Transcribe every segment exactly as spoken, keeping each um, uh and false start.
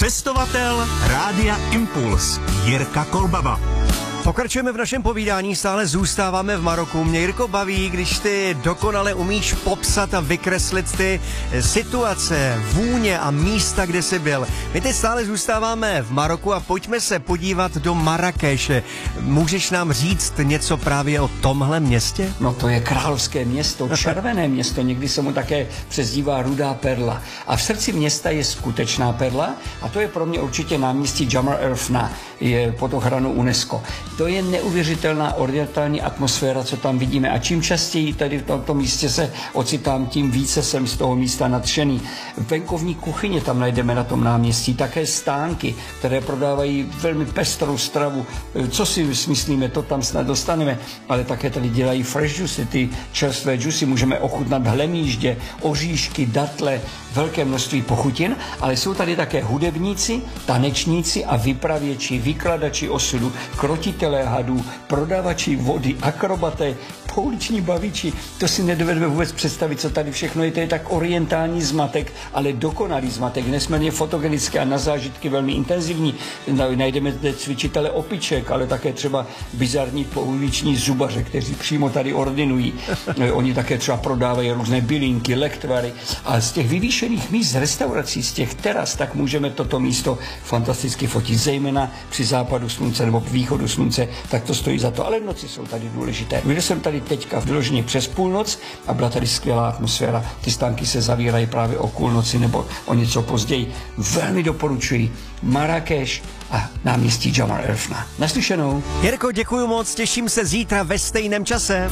Cestovatel Rádia Impuls Jirka Kolbaba. Pokračujeme v našem povídání, stále zůstáváme v Maroku. Mě, Jirko, baví, když ty dokonale umíš popsat a vykreslit ty situace, vůně a místa, kde jsi byl. My teď stále zůstáváme v Maroku a pojďme se podívat do Marrakeše. Můžeš nám říct něco právě o tomhle městě? No to je královské město, červené město, někdy se mu také přezdívá Rudá perla. A v srdci města je skutečná perla a to je pro mě určitě náměstí Jamar el-Fna, je pod ochranou UNESCO. To je neuvěřitelná orientální atmosféra, co tam vidíme. A čím častěji tady v tomto místě se ocitám, tím více jsem z toho místa nadšený. Venkovní kuchyně tam najdeme na tom náměstí, také stánky, které prodávají velmi pestrou stravu. Co si myslíme, to tam snad dostaneme, ale také tady dělají fresh juicy, ty čerstvé juicy, můžeme ochutnat hlemýždě, oříšky, datle, velké množství pochutin, ale jsou tady také hudebníci, tanečníci a vypravěči, vykladači osudu, krotitelé hadů, prodavači vody, akrobaté, pouliční baviči. To si nedovedeme vůbec představit, co tady všechno je. To je tak orientální zmatek, ale dokonalý zmatek, nesmírně fotogenické a na zážitky velmi intenzivní. Najdeme zde cvičitele opiček, ale také třeba bizarní pouliční zubaře, kteří přímo tady ordinují. Oni také třeba prodávají různé bylinky, lektvary. A z těch vyvýšených míst, z restaurací, z těch teras, tak můžeme toto místo fantasticky fotit, zejména při západu slunce nebo východu slunce, tak to stojí za to. Ale v noci jsou tady důležité. Byl jsem tady teďka v vyloženě přes půlnoc a byla tady skvělá atmosféra. Ty stánky se zavírají právě o půlnoci nebo o něco později. Velmi doporučuji Marrakeš a náměstí Jamar el-Fna. Naslyšenou. Jirko, děkuju moc, těším se zítra ve stejném čase.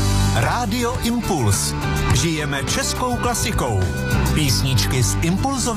Rádio Impuls. Žijeme českou klasikou. Písničky z Impulzové